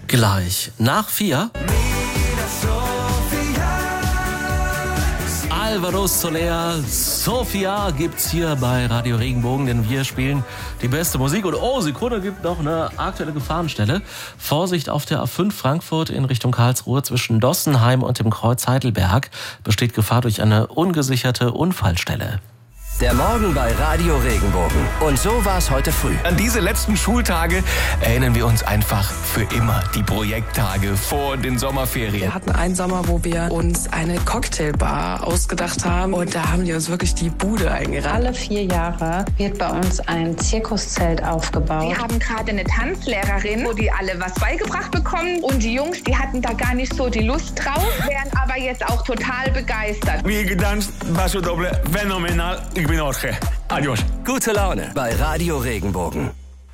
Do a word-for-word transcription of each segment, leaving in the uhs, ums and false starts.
Gleich nach vier. Alvaro Soler, Sofia gibt's hier bei Radio Regenbogen, denn wir spielen die beste Musik. Und oh, Sekunde, gibt noch eine aktuelle Gefahrenstelle. Vorsicht auf der A fünf Frankfurt in Richtung Karlsruhe zwischen Dossenheim und dem Kreuz Heidelberg besteht Gefahr durch eine ungesicherte Unfallstelle. Der Morgen bei Radio Regenbogen. Und so war es heute früh. An diese letzten Schultage erinnern wir uns einfach für immer. Die Projekttage vor den Sommerferien. Wir hatten einen Sommer, wo wir uns eine Cocktailbar ausgedacht haben. Und da haben die uns wirklich die Bude eingerannt. Alle vier Jahre wird bei uns ein Zirkuszelt aufgebaut. Wir haben gerade eine Tanzlehrerin, wo die alle was beigebracht bekommen. Und die Jungs, die hatten da gar nicht so die Lust drauf, wären aber jetzt auch total begeistert. Wie gedanzt, Basso Doble, phänomenal. Ich bin Jorge. Adios. Gute Laune bei Radio Regenbogen.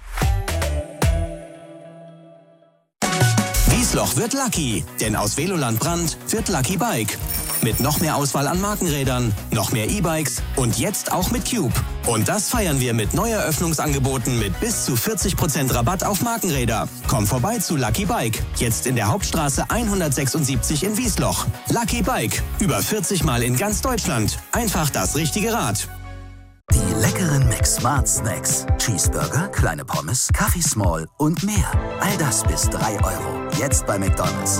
Wiesloch wird lucky, denn aus Veloland Brand wird Lucky Bike. Mit noch mehr Auswahl an Markenrädern, noch mehr E-Bikes und jetzt auch mit Cube. Und das feiern wir mit Neueröffnungsangeboten mit bis zu vierzig Prozent Rabatt auf Markenräder. Komm vorbei zu Lucky Bike, jetzt in der Hauptstraße hundertsechsundsiebzig in Wiesloch. Lucky Bike, über vierzig Mal in ganz Deutschland. Einfach das richtige Rad. Die leckeren McSmart Snacks. Cheeseburger, kleine Pommes, Kaffee Small und mehr. All das bis drei Euro. Jetzt bei McDonald's.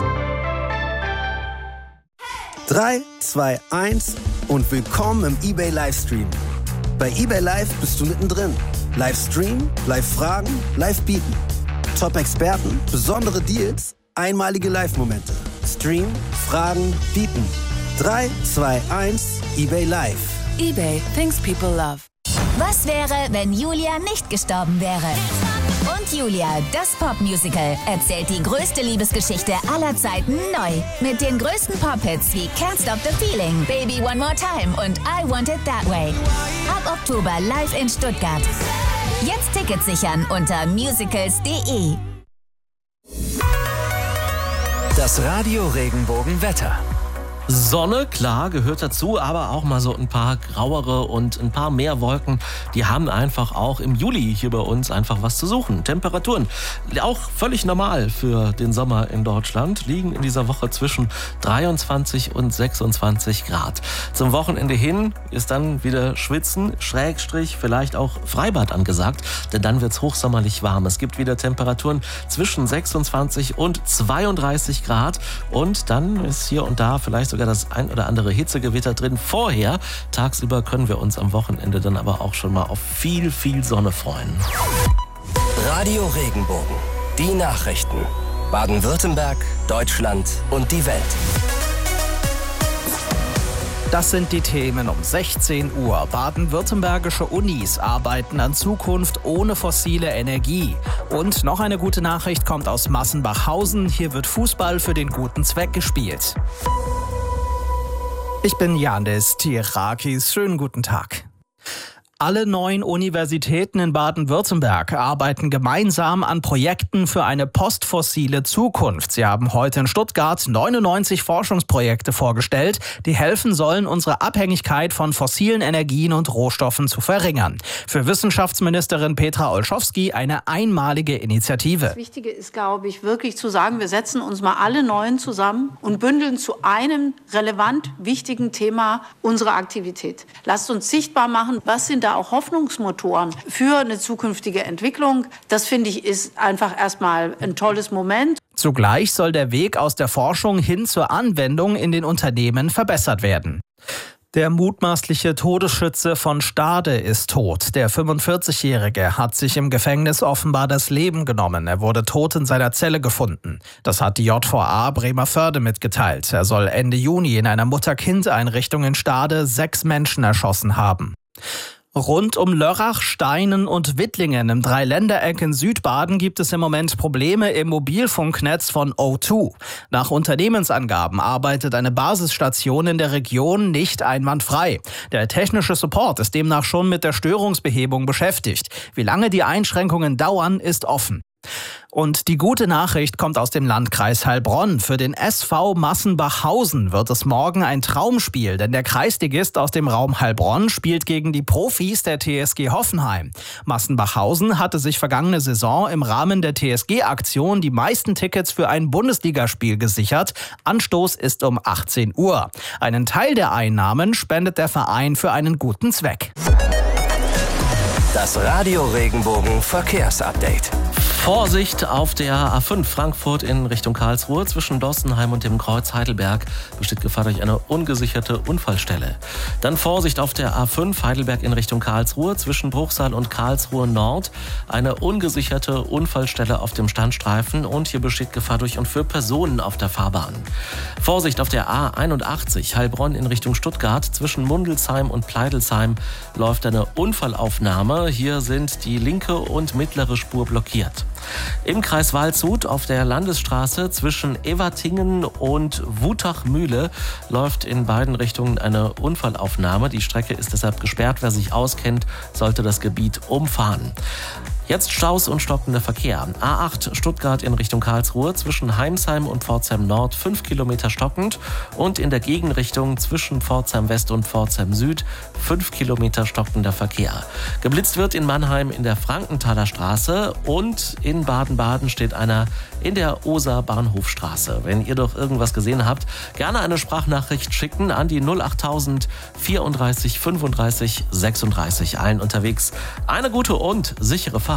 drei, zwei, eins und willkommen im eBay Livestream. Bei eBay Live bist du mittendrin. Livestream, Live-Fragen, Live-Bieten. Top-Experten, besondere Deals, einmalige Live-Momente. Stream, Fragen, Bieten. drei, zwei, eins, eBay Live. eBay, things people love. Was wäre, wenn Julia nicht gestorben wäre? Und Julia, das Popmusical, erzählt die größte Liebesgeschichte aller Zeiten neu. Mit den größten Pop-Hits wie Can't Stop the Feeling, Baby One More Time und I Want It That Way. Ab Oktober live in Stuttgart. Jetzt Tickets sichern unter musicals punkt de. Das Radio Regenbogen Wetter. Sonne, klar, gehört dazu, aber auch mal so ein paar grauere und ein paar mehr Wolken, die haben einfach auch im Juli hier bei uns einfach was zu suchen. Temperaturen, auch völlig normal für den Sommer in Deutschland, liegen in dieser Woche zwischen dreiundzwanzig und sechsundzwanzig Grad. Zum Wochenende hin ist dann wieder Schwitzen, Schrägstrich, vielleicht auch Freibad angesagt, denn dann wird's hochsommerlich warm. Es gibt wieder Temperaturen zwischen sechsundzwanzig und zweiunddreißig Grad und dann ist hier und da vielleicht sogar das ein oder andere Hitzegewitter drin. Vorher, tagsüber können wir uns am Wochenende dann aber auch schon mal auf viel, viel Sonne freuen. Radio Regenbogen. Die Nachrichten. Baden-Württemberg, Deutschland und die Welt. Das sind die Themen um sechzehn Uhr. Baden-württembergische Unis arbeiten an Zukunft ohne fossile Energie. Und noch eine gute Nachricht kommt aus Massenbachhausen. Hier wird Fußball für den guten Zweck gespielt. Ich bin Janis Tirakis. Schönen guten Tag. Alle neun Universitäten in Baden-Württemberg arbeiten gemeinsam an Projekten für eine postfossile Zukunft. Sie haben heute in Stuttgart neunundneunzig Forschungsprojekte vorgestellt, die helfen sollen, unsere Abhängigkeit von fossilen Energien und Rohstoffen zu verringern. Für Wissenschaftsministerin Petra Olschowski eine einmalige Initiative. Das Wichtige ist, glaube ich, wirklich zu sagen, wir setzen uns mal alle neun zusammen und bündeln zu einem relevant wichtigen Thema unsere Aktivität. Lasst uns sichtbar machen, was sind da auch Hoffnungsmotoren für eine zukünftige Entwicklung. Das, finde ich, ist einfach erstmal ein tolles Moment. Zugleich soll der Weg aus der Forschung hin zur Anwendung in den Unternehmen verbessert werden. Der mutmaßliche Todesschütze von Stade ist tot. Der fünfundvierzigjährige hat sich im Gefängnis offenbar das Leben genommen. Er wurde tot in seiner Zelle gefunden. Das hat die J V A Bremervörde mitgeteilt. Er soll Ende Juni in einer Mutter-Kind-Einrichtung in Stade sechs Menschen erschossen haben. Rund um Lörrach, Steinen und Wittlingen im Dreiländereck in Südbaden gibt es im Moment Probleme im Mobilfunknetz von O zwei. Nach Unternehmensangaben arbeitet eine Basisstation in der Region nicht einwandfrei. Der technische Support ist demnach schon mit der Störungsbehebung beschäftigt. Wie lange die Einschränkungen dauern, ist offen. Und die gute Nachricht kommt aus dem Landkreis Heilbronn. Für den S V Massenbachhausen wird es morgen ein Traumspiel, denn der Kreisligist aus dem Raum Heilbronn spielt gegen die Profis der T S G Hoffenheim. Massenbachhausen hatte sich vergangene Saison im Rahmen der T S G-Aktion die meisten Tickets für ein Bundesligaspiel gesichert. Anstoß ist um achtzehn Uhr. Einen Teil der Einnahmen spendet der Verein für einen guten Zweck. Das Radio Regenbogen Verkehrsupdate. Vorsicht auf der A fünf Frankfurt in Richtung Karlsruhe. Zwischen Dorstenheim und dem Kreuz Heidelberg besteht Gefahr durch eine ungesicherte Unfallstelle. Dann Vorsicht auf der A fünf Heidelberg in Richtung Karlsruhe. Zwischen Bruchsal und Karlsruhe Nord eine ungesicherte Unfallstelle auf dem Standstreifen. Und hier besteht Gefahr durch und für Personen auf der Fahrbahn. Vorsicht auf der A einundachtzig Heilbronn in Richtung Stuttgart. Zwischen Mundelsheim und Pleidelsheim läuft eine Unfallaufnahme. Hier sind die linke und mittlere Spur blockiert. Im Kreis Waldshut auf der Landesstraße zwischen Ewertingen und Wutachmühle läuft in beiden Richtungen eine Unfallaufnahme. Die Strecke ist deshalb gesperrt. Wer sich auskennt, sollte das Gebiet umfahren. Jetzt Staus und stockender Verkehr. A acht Stuttgart in Richtung Karlsruhe zwischen Heimsheim und Pforzheim Nord fünf Kilometer stockend und in der Gegenrichtung zwischen Pforzheim West und Pforzheim Süd fünf Kilometer stockender Verkehr. Geblitzt wird in Mannheim in der Frankenthaler Straße und in Baden-Baden steht einer in der Oser Bahnhofstraße. Wenn ihr doch irgendwas gesehen habt, gerne eine Sprachnachricht schicken an die null achttausend vierunddreißig fünfunddreißig sechsunddreißig. Allen unterwegs eine gute und sichere Fahrt.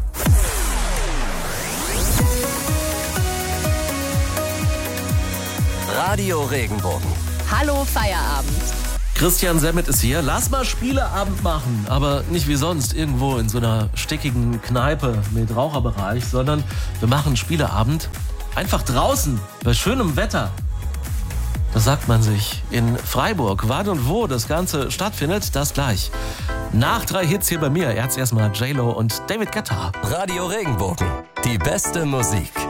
Radio Regenbogen. Hallo Feierabend. Christian Semmet ist hier. Lass mal Spieleabend machen, aber nicht wie sonst irgendwo in so einer stickigen Kneipe mit Raucherbereich, sondern wir machen Spieleabend einfach draußen bei schönem Wetter. Das sagt man sich in Freiburg. Wann und wo das Ganze stattfindet, das gleich. Nach drei Hits hier bei mir. Jetzt erstmal J-Lo und David Guetta. Radio Regenbogen. Die beste Musik.